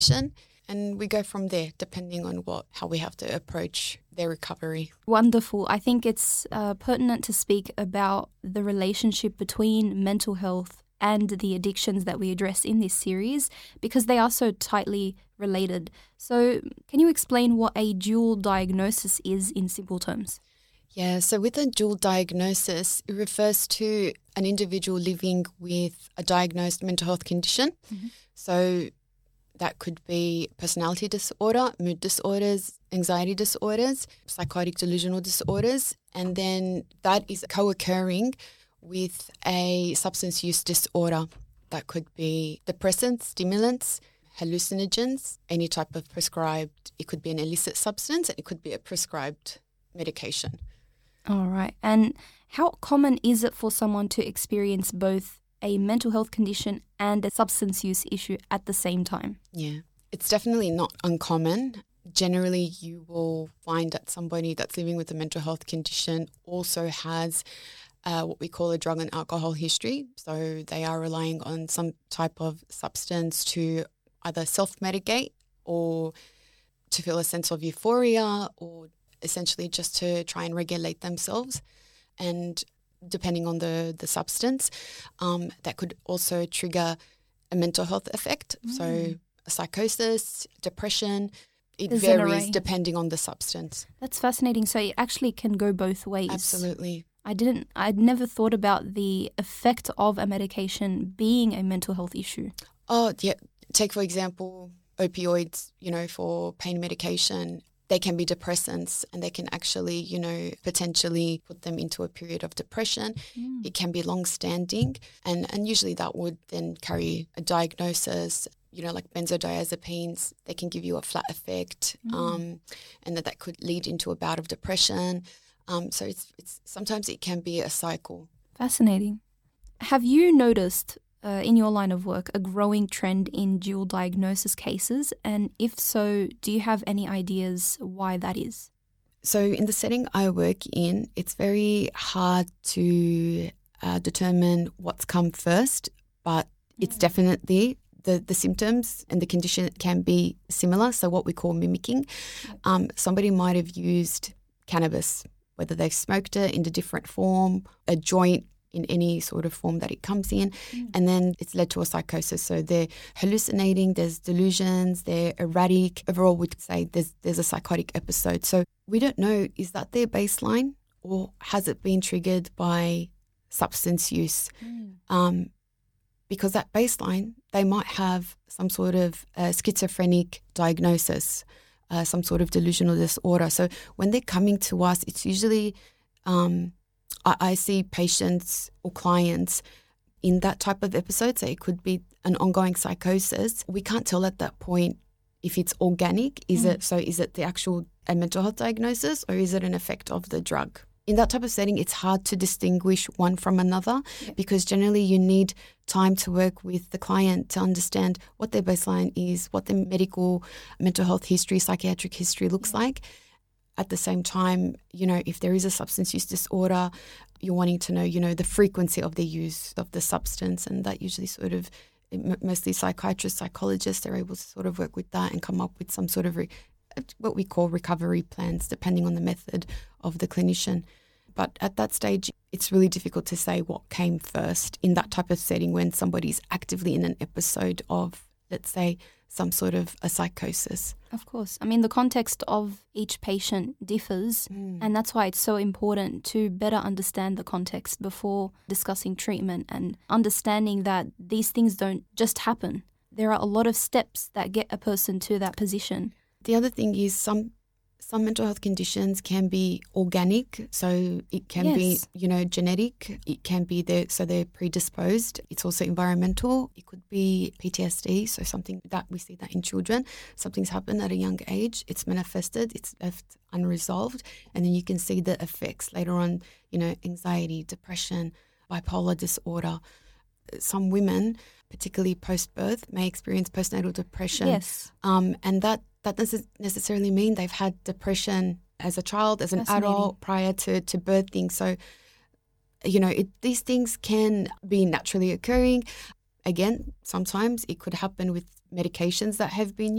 and we go from there depending on how we have to approach their recovery. Wonderful. I think it's pertinent to speak about the relationship between mental health and the addictions that we address in this series because they are so tightly related. So can you explain what a dual diagnosis is in simple terms? Yeah, so with a dual diagnosis, it refers to an individual living with a diagnosed mental health condition. Mm-hmm. So that could be personality disorder, mood disorders, anxiety disorders, psychotic delusional disorders, and then that is co-occurring with a substance use disorder. That could be depressants, stimulants, hallucinogens, any type of prescribed, it could be an illicit substance, and it could be a prescribed medication. All right. And how common is it for someone to experience both a mental health condition and a substance use issue at the same time? Yeah, it's definitely not uncommon. Generally, you will find that somebody that's living with a mental health condition also has what we call a drug and alcohol history. So they are relying on some type of substance to either self-medicate or to feel a sense of euphoria or essentially just to try and regulate themselves. And depending on the substance, that could also trigger a mental health effect. So a psychosis, depression, it varies depending on the substance. That's fascinating. So it actually can go both ways. Absolutely. I'd never thought about the effect of a medication being a mental health issue. Oh, yeah. Take, for example, opioids, for pain medication. They can be depressants and they can actually, potentially put them into a period of depression. It can be long-standing and usually that would then carry a diagnosis, like benzodiazepines. They can give you a flat effect and that could lead into a bout of depression. So it's sometimes it can be a cycle. Fascinating. Have you noticed in your line of work a growing trend in dual diagnosis cases? And if so, do you have any ideas why that is? So in the setting I work in, it's very hard to determine what's come first, but it's definitely the symptoms and the condition can be similar. So what we call mimicking. Somebody might have used cannabis, whether they've smoked it in a different form, a joint in any sort of form that it comes in, and then it's led to a psychosis. So they're hallucinating, there's delusions, they're erratic. Overall, we'd say there's a psychotic episode. So we don't know, is that their baseline or has it been triggered by substance use? Because that baseline, they might have some sort of schizophrenic diagnosis, some sort of delusional disorder. So when they're coming to us, it's usually I see patients or clients in that type of episode. So it could be an ongoing psychosis. We can't tell at that point if it's organic. Is it the actual mental health diagnosis or is it an effect of the drug? In that type of setting, it's hard to distinguish one from another because generally you need time to work with the client to understand what their baseline is, what their medical mental health history, psychiatric history looks like. At the same time, if there is a substance use disorder, you're wanting to know, the frequency of the use of the substance, and that usually sort of, mostly psychiatrists, psychologists, they're able to sort of work with that and come up with some sort of what we call recovery plans, depending on the method of the clinician. But at that stage, it's really difficult to say what came first in that type of setting when somebody's actively in an episode of, let's say, some sort of a psychosis. Of course. I mean, the context of each patient differs, and that's why it's so important to better understand the context before discussing treatment and understanding that these things don't just happen. There are a lot of steps that get a person to that position. The other thing is some mental health conditions can be organic, so it can be, genetic. It can be they're predisposed. It's also environmental. It could be PTSD, so something that we see that in children. Something's happened at a young age. It's manifested. It's left unresolved, and then you can see the effects later on. Anxiety, depression, bipolar disorder. Some women, particularly post-birth, may experience postnatal depression. Yes, and that doesn't necessarily mean they've had depression as a child, as an adult, prior to birthing. So, these things can be naturally occurring. Again, sometimes it could happen with medications that have been